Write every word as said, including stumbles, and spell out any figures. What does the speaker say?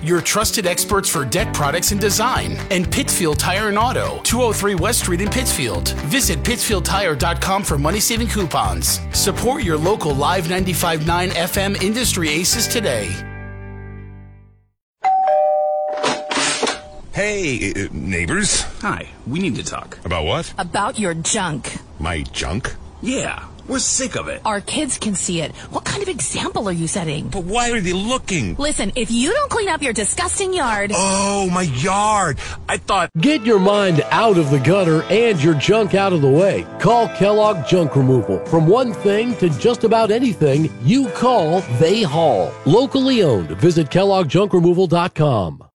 your trusted experts for deck products and design. And Pittsfield Tire and Auto, two oh three West Street in Pittsfield. Visit pittsfield tire dot com for money-saving coupons. Support your local Live ninety-five point nine F M industry aces today. Hey, uh, neighbors. Hi, we need to talk. About what? About your junk. My junk? Yeah, we're sick of it. Our kids can see it. What kind of example are you setting? But why are they looking? Listen, if you don't clean up your disgusting yard... Oh, my yard. I thought... Get your mind out of the gutter and your junk out of the way. Call Kellogg Junk Removal. From one thing to just about anything, you call, they haul. Locally owned. Visit kellogg junk removal dot com.